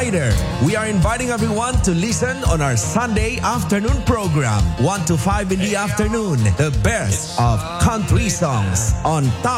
later, we are inviting everyone to listen on our Sunday afternoon program, 1 to 5 in the afternoon, the best of country songs on Top